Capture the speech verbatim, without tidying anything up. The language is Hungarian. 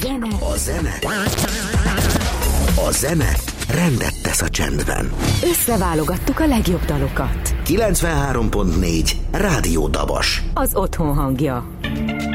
Zene. A zene A zene rendet tesz a csendben. Összeválogattuk a legjobb dalokat. kilencvenhárom pont négy Rádió Dabas. Az otthon hangja.